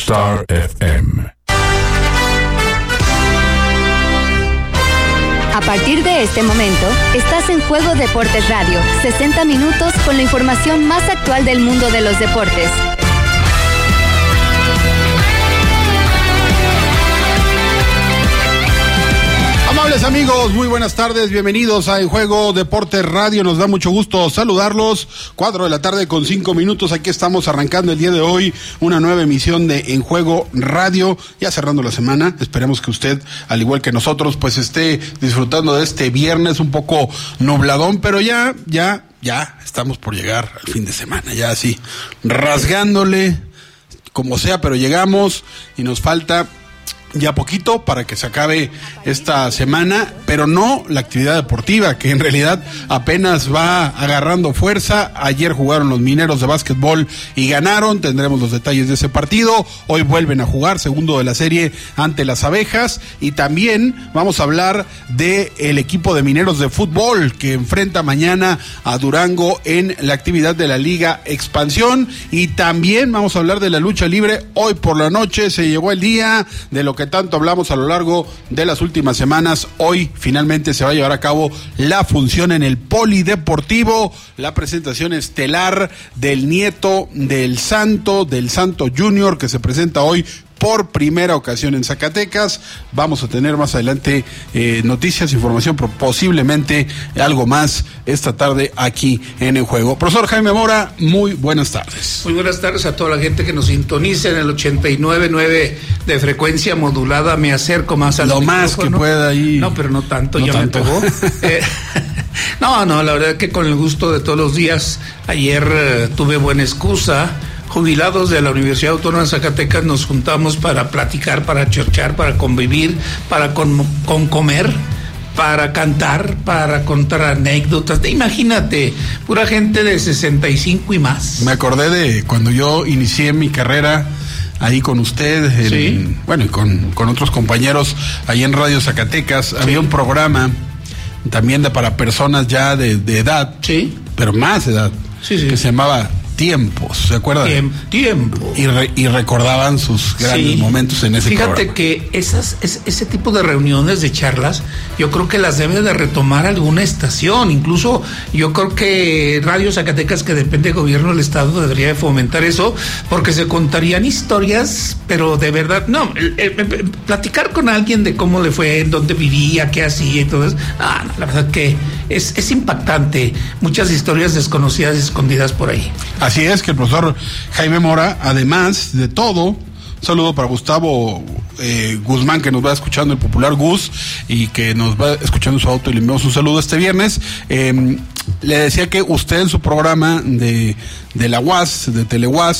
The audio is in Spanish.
Star FM. A partir de este momento, estás en Juego Deportes Radio, 60 minutos con la información más actual del mundo de los deportes. Amables amigos, muy buenas tardes, bienvenidos a En Juego Deportes Radio, nos da mucho gusto saludarlos, 4:05 p.m, aquí estamos arrancando el día de hoy una nueva emisión de En Juego Radio, ya cerrando la semana, esperemos que usted, al igual que nosotros, pues esté disfrutando de este viernes un poco nubladón, pero ya estamos por llegar al fin de semana, ya así, rasgándole, como sea, pero llegamos y nos falta ya poquito para que se acabe esta semana, pero no la actividad deportiva, que en realidad apenas va agarrando fuerza. Ayer jugaron los Mineros de básquetbol y ganaron, tendremos los detalles de ese partido. Hoy vuelven a jugar, segundo de la serie ante las Abejas, y también vamos a hablar de el equipo de Mineros de fútbol que enfrenta mañana a Durango en la actividad de la Liga Expansión, y también vamos a hablar de la lucha libre. Hoy por la noche se llegó el día de lo que tanto hablamos a lo largo de las últimas semanas. Hoy finalmente se va a llevar a cabo la función en el Polideportivo, la presentación estelar del nieto del Santo Junior, que se presenta hoy por primera ocasión en Zacatecas. Vamos a tener más adelante noticias, información, pero posiblemente algo más esta tarde aquí en El Juego. Profesor Jaime Mora, muy buenas tardes. Muy buenas tardes a toda la gente que nos sintoniza en el 89.9 de frecuencia modulada. Me acerco más al micrófono. Lo más que pueda ahí. No, pero no tanto, no ya tanto. Me pegó. No, la verdad que con el gusto de todos los días. Ayer tuve buena excusa. Jubilados de la Universidad Autónoma de Zacatecas nos juntamos para platicar, para chorchar, para convivir, para comer, para cantar, para contar anécdotas. Imagínate, pura gente de 65 y más. Me acordé de cuando yo inicié mi carrera ahí con usted, ¿sí? Bueno, y con otros compañeros ahí en Radio Zacatecas. Sí. Había un programa también para personas ya de edad, sí, pero más edad, sí, que se llamaba Tiempos, ¿se acuerdan? Tiempo. Y recordaban sus grandes momentos en ese programa. Fíjate que ese tipo de reuniones, de charlas, yo creo que las debe de retomar alguna estación. Incluso yo creo que Radio Zacatecas, que depende del gobierno del estado, debería de fomentar eso, porque se contarían historias, pero de verdad, no, platicar con alguien de cómo le fue, dónde vivía, qué hacía y todo eso. No, la verdad que es impactante. Muchas historias desconocidas y escondidas por ahí. Así es, que el profesor Jaime Mora, además de todo, un saludo para Gustavo Guzmán, que nos va escuchando, el popular Gus, y que nos va escuchando en su auto, y le enviamos un saludo este viernes. Le decía que usted en su programa de la UAS, de Tele UAS,